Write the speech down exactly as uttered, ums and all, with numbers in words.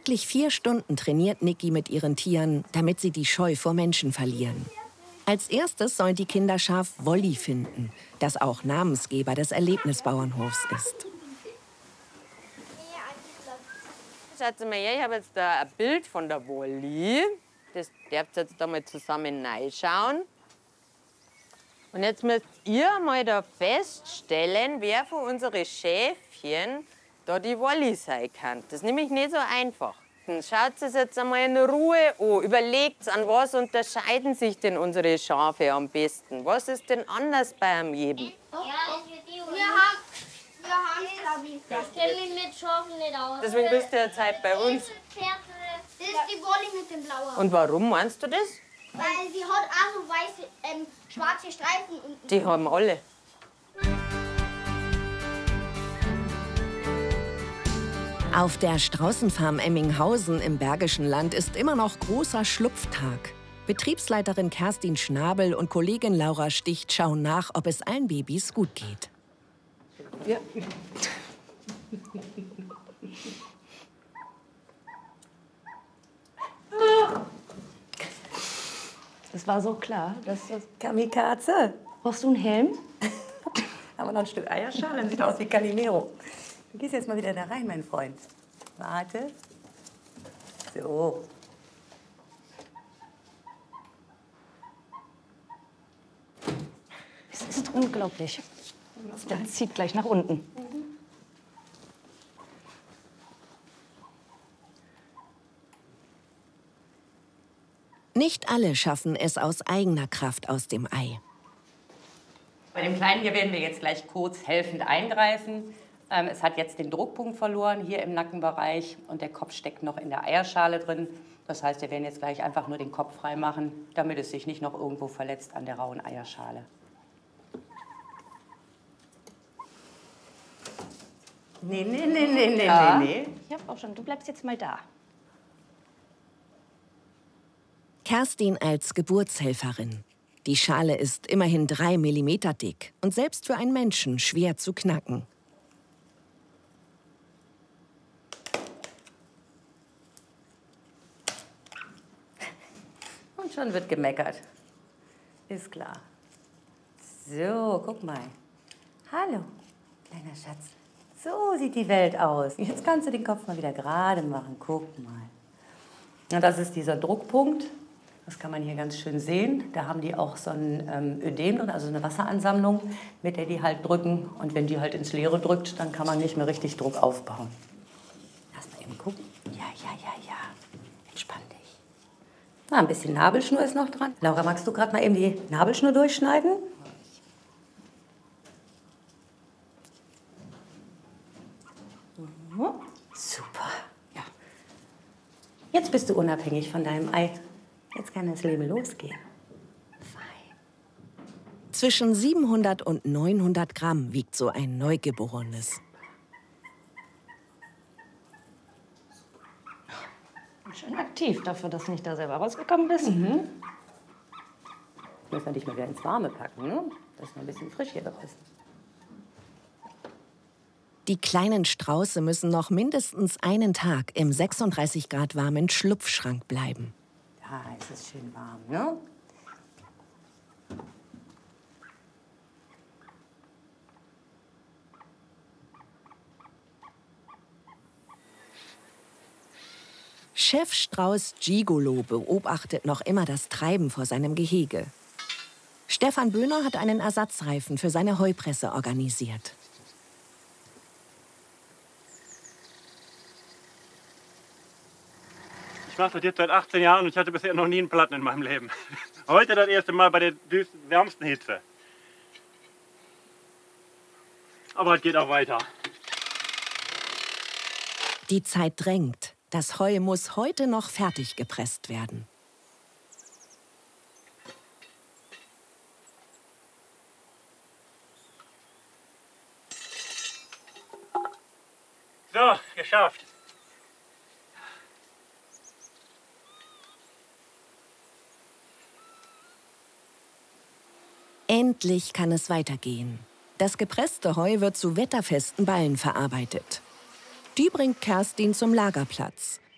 Täglich vier Stunden trainiert Niki mit ihren Tieren, damit sie die Scheu vor Menschen verlieren. Als erstes sollen die Kinder Schaf Wolli finden, das auch Namensgeber des Erlebnisbauernhofs ist. Schaut mal her, ich habe jetzt da ein Bild von der Wolli. Das dürft ihr jetzt da mal zusammen reinschauen. Und jetzt müsst ihr mal da feststellen, wer von unseren Schäfchen da die Wolli sein kann. Das ist nämlich nicht so einfach. Dann schaut es jetzt einmal in Ruhe an. Überlegt, an was unterscheiden sich denn unsere Schafe am besten? Was ist denn anders bei jedem? Ja, wir haben, wir haben es, glaube ich. Ich kenne mich mit Schafen nicht aus. Deswegen bist du jetzt halt bei uns. Das ist die Wolli mit dem Blauen. Und warum meinst du das? Weil sie hat auch so weiße, ähm, schwarze Streifen unten. Die haben alle. Auf der Straußenfarm Emminghausen im Bergischen Land ist immer noch großer Schlupftag. Betriebsleiterin Kerstin Schnabel und Kollegin Laura Sticht schauen nach, ob es allen Babys gut geht. Ja. Das war so klar, dass das... Kamikaze. Brauchst du einen Helm? Haben wir noch ein Stück Eierschale, dann sieht aus wie Calimero. Du gehst jetzt mal wieder da rein, mein Freund. Warte. So. Es ist unglaublich. Der zieht gleich nach unten. Nicht alle schaffen es aus eigener Kraft aus dem Ei. Bei dem Kleinen hier werden wir jetzt gleich kurz helfend eingreifen. Ähm, es hat jetzt den Druckpunkt verloren hier im Nackenbereich und der Kopf steckt noch in der Eierschale drin. Das heißt, wir werden jetzt gleich einfach nur den Kopf frei machen, damit es sich nicht noch irgendwo verletzt an der rauen Eierschale. Nee, nee, nee, nee, nee, Ja. nee, nee. Ich hab auch schon. Du bleibst jetzt mal da. Kerstin als Geburtshelferin. Die Schale ist immerhin drei Millimeter dick und selbst für einen Menschen schwer zu knacken. Und schon wird gemeckert. Ist klar. So, guck mal. Hallo, kleiner Schatz. So sieht die Welt aus. Jetzt kannst du den Kopf mal wieder gerade machen. Guck mal. Na, das ist dieser Druckpunkt. Das kann man hier ganz schön sehen. Da haben die auch so ein ähm, Ödem drin, also eine Wasseransammlung, mit der die halt drücken. Und wenn die halt ins Leere drückt, dann kann man nicht mehr richtig Druck aufbauen. Lass mal eben gucken. Ja, ja, ja, ja. Entspann dich. Na, ein bisschen Nabelschnur ist noch dran. Laura, magst du gerade mal eben die Nabelschnur durchschneiden? Mhm. Super. Ja. Jetzt bist du unabhängig von deinem Ei. Jetzt kann das Leben losgehen. Fein. Zwischen siebenhundert und neunhundert Gramm wiegt so ein Neugeborenes. Schön aktiv dafür, dass du nicht da selber rausgekommen bist. Mhm. Müssen wir dich mal wieder ins Warme packen, ne? Dass noch ein bisschen frisch hier ist. Die kleinen Strauße müssen noch mindestens einen Tag im sechsunddreißig Grad warmen Schlupfschrank bleiben. Da ist es schön warm, ne? Chefstrauß Gigolo beobachtet noch immer das Treiben vor seinem Gehege. Stefan Böhner hat einen Ersatzreifen für seine Heupresse organisiert. Ich mache das jetzt seit achtzehn Jahren und ich hatte bisher noch nie einen Platten in meinem Leben. Heute das erste Mal bei der wärmsten Hitze. Aber es geht auch weiter. Die Zeit drängt. Das Heu muss heute noch fertig gepresst werden. So, geschafft. Endlich kann es weitergehen. Das gepresste Heu wird zu wetterfesten Ballen verarbeitet. Die bringt Kerstin zum Lagerplatz.